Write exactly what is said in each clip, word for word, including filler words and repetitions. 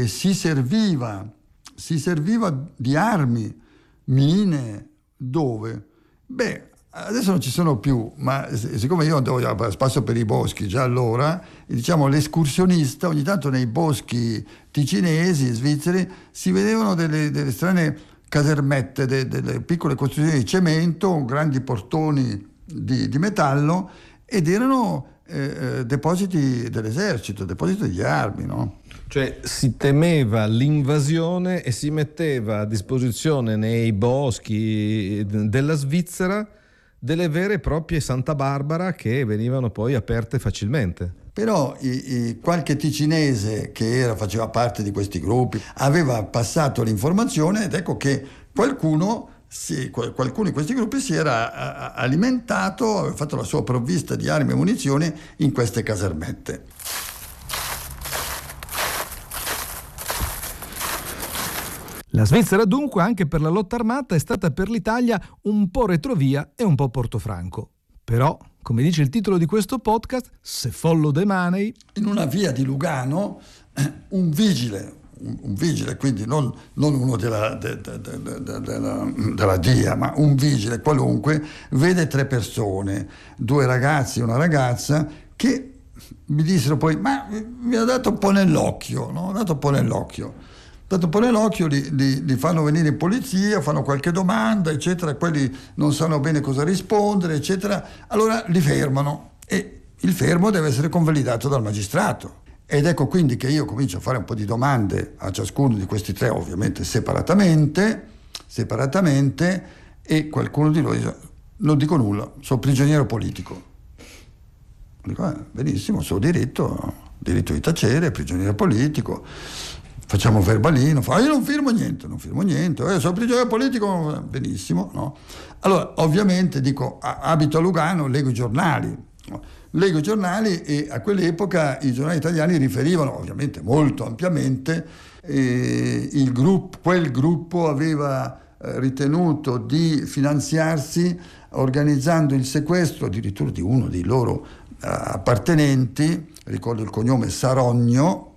e si serviva, si serviva di armi, mine, dove? Beh, adesso non ci sono più, ma siccome io andavo a spasso per i boschi già allora, diciamo l'escursionista, ogni tanto nei boschi ticinesi, svizzeri, si vedevano delle, delle strane casermette, de, delle piccole costruzioni di cemento, grandi portoni di, di metallo, ed erano eh, depositi dell'esercito, depositi di armi, no? Cioè si temeva l'invasione e si metteva a disposizione nei boschi della Svizzera delle vere e proprie Santa Barbara che venivano poi aperte facilmente. Però i, i, qualche ticinese che era, faceva parte di questi gruppi aveva passato l'informazione, ed ecco che qualcuno, si, qualcuno di questi gruppi si era a, a, alimentato, aveva fatto la sua provvista di armi e munizioni in queste casermette. La Svizzera dunque anche per la lotta armata è stata per l'Italia un po' retrovia e un po' Portofranco. Però, come dice il titolo di questo podcast, se follow the money... In una via di Lugano un vigile, un, un vigile quindi non, non uno della, de, de, de, de, della, della D I A, ma un vigile qualunque, vede tre persone, due ragazzi e una ragazza, che mi dissero poi, ma mi ha dato un po' nell'occhio, no? Ha dato un po' nell'occhio. Dato un po' nell'occhio, li, li, li fanno venire in polizia, fanno qualche domanda, eccetera, quelli non sanno bene cosa rispondere, eccetera, allora li fermano e il fermo deve essere convalidato dal magistrato. Ed ecco quindi che io comincio a fare un po' di domande a ciascuno di questi tre, ovviamente separatamente, separatamente, e qualcuno di loro dice, non dico nulla, sono prigioniero politico. Dico, eh, benissimo, sono diritto, diritto di tacere, prigioniero politico. Facciamo verbalino, fa, io non firmo niente, non firmo niente, eh, sono prigioniero politico, benissimo, no? Allora, ovviamente, dico, abito a Lugano, leggo i giornali, no? Leggo i giornali e a quell'epoca i giornali italiani riferivano, ovviamente molto ampiamente, eh, il gruppo, quel gruppo aveva eh, ritenuto di finanziarsi organizzando il sequestro addirittura di uno dei loro eh, appartenenti, ricordo il cognome Sarogno,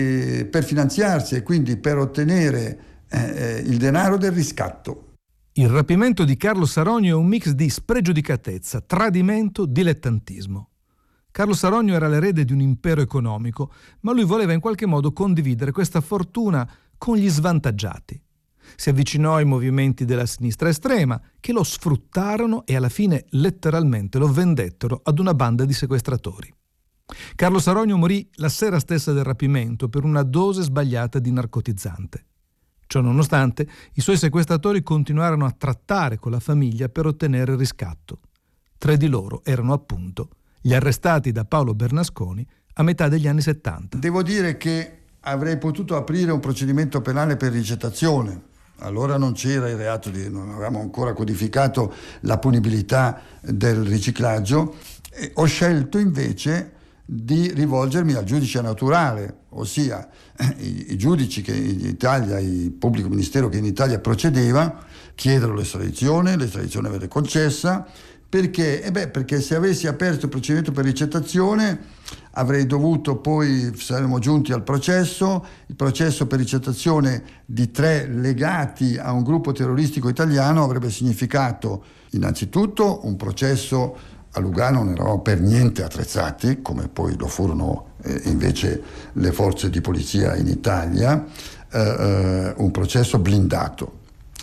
E per finanziarsi e quindi per ottenere eh, il denaro del riscatto. Il rapimento di Carlo Sarogno è un mix di spregiudicatezza, tradimento, dilettantismo. Carlo Sarogno era l'erede di un impero economico, ma lui voleva in qualche modo condividere questa fortuna con gli svantaggiati. Si avvicinò ai movimenti della sinistra estrema, che lo sfruttarono e alla fine letteralmente lo vendettero ad una banda di sequestratori. Carlo Sarogno morì la sera stessa del rapimento per una dose sbagliata di narcotizzante. Ciò nonostante, i suoi sequestratori continuarono a trattare con la famiglia per ottenere il riscatto. Tre di loro erano appunto gli arrestati da Paolo Bernasconi a metà degli anni settanta. Devo dire che avrei potuto aprire un procedimento penale per ricettazione. Allora non c'era il reato di, non avevamo ancora codificato la punibilità del riciclaggio. E ho scelto invece di rivolgermi al giudice naturale, ossia i, i giudici che in Italia, il pubblico ministero che in Italia procedeva, chiedero l'estradizione, l'estradizione venne concessa, perché? Eh beh, perché se avessi aperto il procedimento per ricettazione avrei dovuto poi, saremmo giunti al processo, il processo per ricettazione di tre legati a un gruppo terroristico italiano avrebbe significato innanzitutto un processo. A Lugano non eravamo per niente attrezzati, come poi lo furono eh, invece le forze di polizia in Italia, eh, eh, un processo blindato.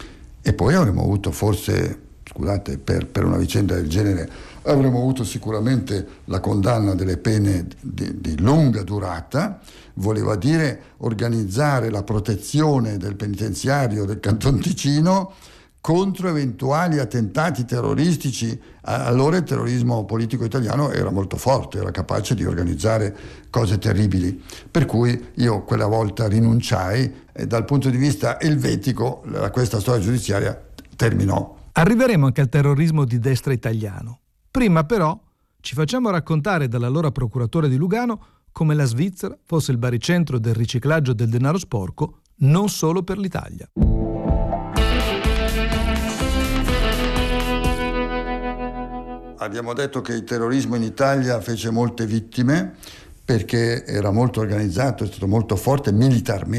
E poi avremmo avuto forse, scusate, per, per una vicenda del genere, avremmo avuto sicuramente la condanna delle pene di, di lunga durata, voleva dire organizzare la protezione del penitenziario del Canton Ticino contro eventuali attentati terroristici. Allora il terrorismo politico italiano era molto forte, era capace di organizzare cose terribili, per cui io quella volta rinunciai e dal punto di vista elvetico questa storia giudiziaria terminò. Arriveremo anche al terrorismo di destra italiano. Prima però ci facciamo raccontare dall'allora procuratore di Lugano come la Svizzera fosse il baricentro del riciclaggio del denaro sporco non solo per l'Italia. Abbiamo detto che il terrorismo in Italia fece molte vittime perché era molto organizzato, è stato molto forte militarmente.